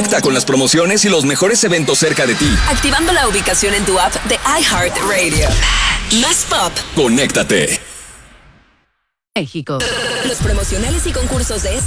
Conecta con las promociones y los mejores eventos cerca de ti. Activando la ubicación en tu app de iHeartRadio. Más pop. Conéctate. México. Los promocionales y concursos de